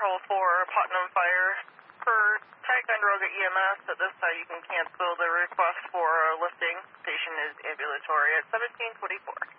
Patrol 4, Putnam Fire. For Ticonderoga EMS, at this time you can cancel the request for lifting. Station is ambulatory at 1724.